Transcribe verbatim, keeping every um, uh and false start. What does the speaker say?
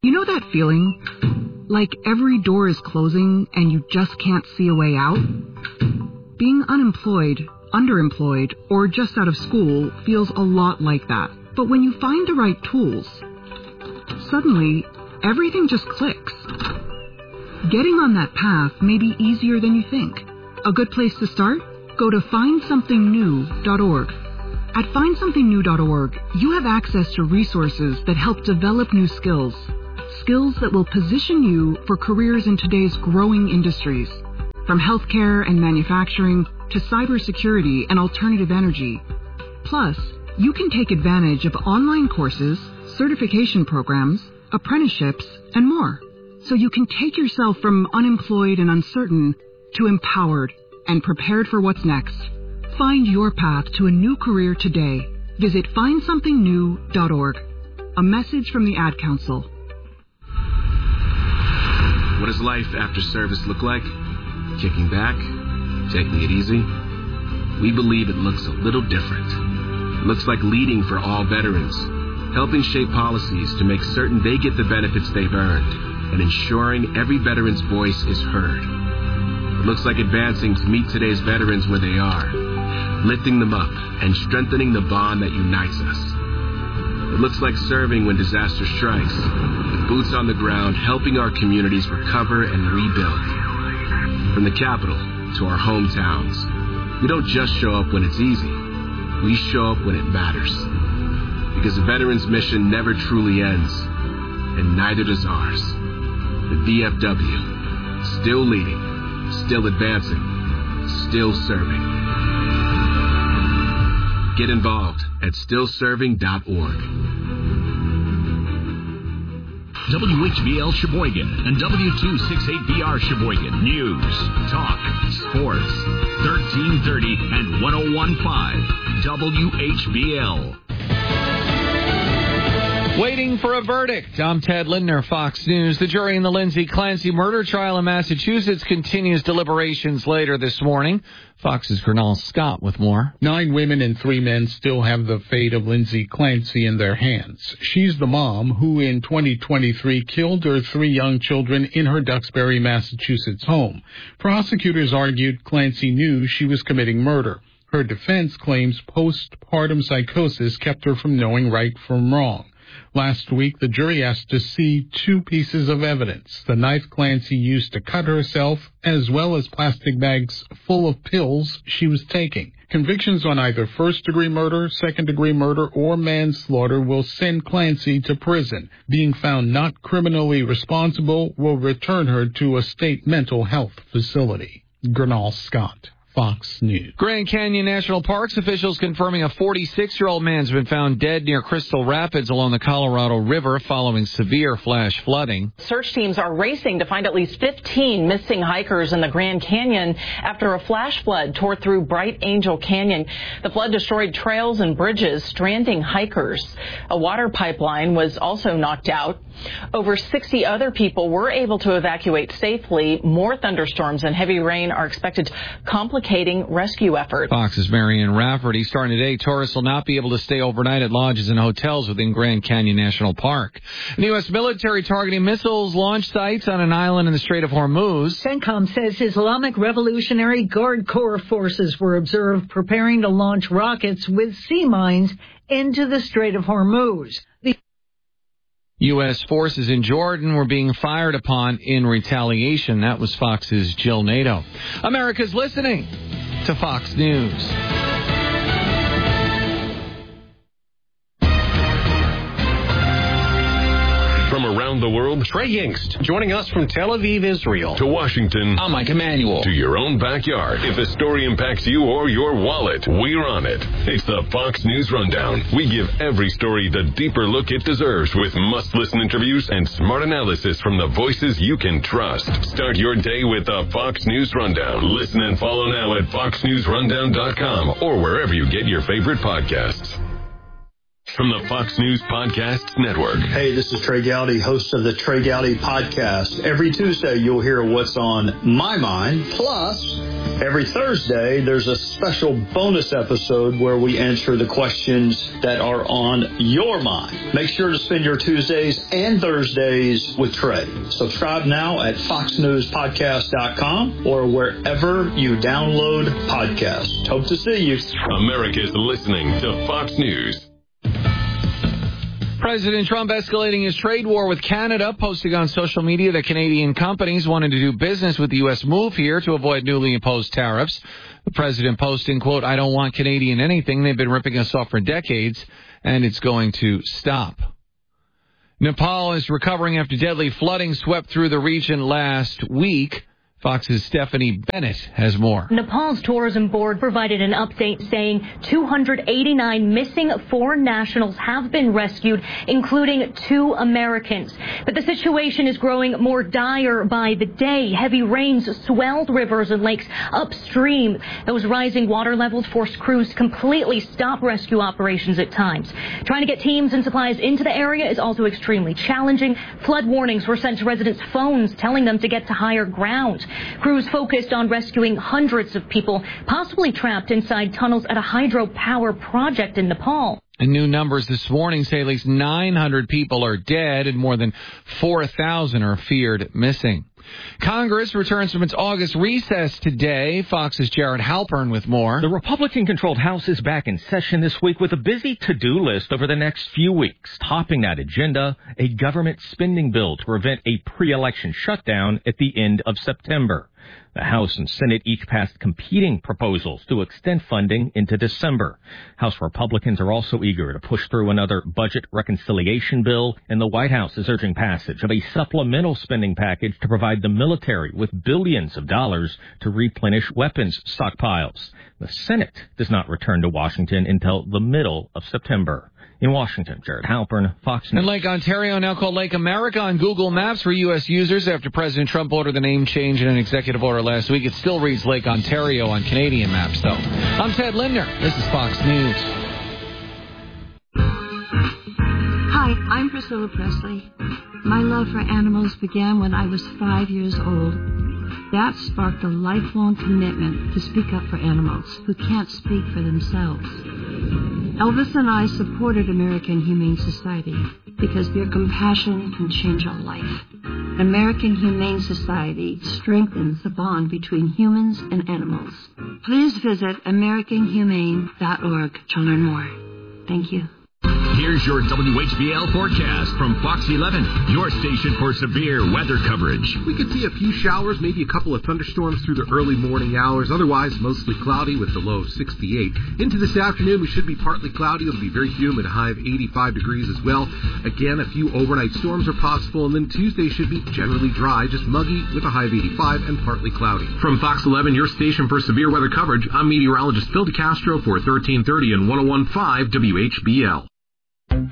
You know that feeling? Like every door is closing and you just can't see a way out? Being unemployed, underemployed, or just out of school feels a lot like that. But when you find the right tools, suddenly everything just clicks. Getting on that path may be easier than you think. A good place to start? Go to find something new dot org. At find something new dot org, you have access to resources that help develop new skills. Skills that will position you for careers in today's growing industries. From healthcare and manufacturing to cybersecurity and alternative energy. Plus, you can take advantage of online courses, certification programs, apprenticeships, and more. So you can take yourself from unemployed and uncertain to empowered and prepared for what's next. Find your path to a new career today. Visit find something new dot org. A message from the Ad Council. What does life after service look like? Kicking back? Taking it easy? We believe it looks a little different. It looks like leading for all veterans, helping shape policies to make certain they get the benefits they've earned, and ensuring every veteran's voice is heard. It looks like advancing to meet today's veterans where they are, lifting them up and strengthening the bond that unites us. It looks like serving when disaster strikes, with boots on the ground helping our communities recover and rebuild. From the capital to our hometowns, we don't just show up when it's easy, we show up when it matters. Because the veteran's mission never truly ends, and neither does ours. The V F W, still leading, still advancing, still serving. Get involved at still serving dot org. W H B L Sheboygan and W two sixty-eight B R Sheboygan. News, talk, sports. thirteen thirty and one oh one point five W H B L. Waiting for a verdict. I'm Ted Lindner, Fox News. The jury in the Lindsay Clancy murder trial in Massachusetts continues deliberations later this morning. Fox's Gernal Scott with more. Nine women and three men still have the fate of Lindsay Clancy in their hands. She's the mom who in twenty twenty-three killed her three young children in her Duxbury, Massachusetts home. Prosecutors argued Clancy knew she was committing murder. Her defense claims postpartum psychosis kept her from knowing right from wrong. Last week, the jury asked to see two pieces of evidence, the knife Clancy used to cut herself, as well as plastic bags full of pills she was taking. Convictions on either first-degree murder, second-degree murder, or manslaughter will send Clancy to prison. Being found not criminally responsible will return her to a state mental health facility. Gernal Scott, Fox News. Grand Canyon National Parks officials confirming a forty-six-year-old man's been found dead near Crystal Rapids along the Colorado River following severe flash flooding. Search teams are racing to find at least fifteen missing hikers in the Grand Canyon after a flash flood tore through Bright Angel Canyon. The flood destroyed trails and bridges, stranding hikers. A water pipeline was also knocked out. Over sixty other people were able to evacuate safely. More thunderstorms and heavy rain are expected to complicate rescue efforts. Fox's Marion Rafferty. Starting today, tourists will not be able to stay overnight at lodges and hotels within Grand Canyon National Park. The U S military targeting missiles launch sites on an island in the Strait of Hormuz. CENTCOM says Islamic Revolutionary Guard Corps forces were observed preparing to launch rockets with sea mines into the Strait of Hormuz. The U S forces in Jordan were being fired upon in retaliation. That was Fox's Jill Nato. America's listening to Fox News. From around the world, Trey Yingst, joining us from Tel Aviv, Israel. To Washington, I'm Mike Emanuel. To your own backyard. If a story impacts you or your wallet, we're on it. It's the Fox News Rundown. We give every story the deeper look it deserves with must-listen interviews and smart analysis from the voices you can trust. Start your day with the Fox News Rundown. Listen and follow now at fox news rundown dot com or wherever you get your favorite podcasts. From the Fox News Podcasts Network. Hey, this is Trey Gowdy, host of the Trey Gowdy Podcast. Every Tuesday, you'll hear what's on my mind. Plus, Every Thursday, there's a special bonus episode where we answer the questions that are on your mind. Make sure to spend your Tuesdays and Thursdays with Trey. Subscribe now at fox news podcast dot com or wherever you download podcasts. Hope to see you. America's listening to Fox News. President Trump escalating his trade war with Canada, posting on social media that Canadian companies wanted to do business with the U S move here to avoid newly imposed tariffs. The president posting, quote, "I don't want Canadian anything. They've been ripping us off for decades, and it's going to stop." Nepal is recovering after deadly flooding swept through the region last week. Fox's Stephanie Bennett has more. Nepal's tourism board provided an update saying two hundred eighty-nine missing foreign nationals have been rescued, including two Americans. But the situation is growing more dire by the day. Heavy rains swelled rivers and lakes upstream. Those rising water levels forced crews to completely stop rescue operations at times. Trying to get teams and supplies into the area is also extremely challenging. Flood warnings were sent to residents' phones telling them to get to higher ground. Crews focused on rescuing hundreds of people, possibly trapped inside tunnels at a hydropower project in Nepal. And new numbers this morning say at least nine hundred people are dead and more than four thousand are feared missing. Congress returns from its August recess today. Fox's Jared Halpern with more. The Republican-controlled House is back in session this week with a busy to-do list over the next few weeks. Topping that agenda, a government spending bill to prevent a pre-election shutdown at the end of September. The House and Senate each passed competing proposals to extend funding into December. House Republicans are also eager to push through another budget reconciliation bill, and the White House is urging passage of a supplemental spending package to provide the military with billions of dollars to replenish weapons stockpiles. The Senate does not return to Washington until the middle of September. In Washington, Jared Halpern, Fox News. And Lake Ontario, now called Lake America on Google Maps for U S users after President Trump ordered the name change in an executive order last week. It still reads Lake Ontario on Canadian maps, though. I'm Ted Lindner. This is Fox News. Hi, I'm Priscilla Presley. My love for animals began when I was five years old. That sparked a lifelong commitment to speak up for animals who can't speak for themselves. Elvis and I supported American Humane Society because their compassion can change a life. American Humane Society strengthens the bond between humans and animals. Please visit american humane dot org to learn more. Thank you. Here's your W H B L forecast from Fox eleven, your station for severe weather coverage. We could see a few showers, maybe a couple of thunderstorms through the early morning hours. Otherwise, mostly cloudy with the low of sixty-eight. Into this afternoon, we should be partly cloudy. It'll be very humid, a high of eighty-five degrees as well. Again, a few overnight storms are possible. And then Tuesday should be generally dry, just muggy with a high of eighty-five and partly cloudy. From Fox eleven, your station for severe weather coverage, I'm meteorologist Phil DeCastro for thirteen thirty and one oh one point five W H B L.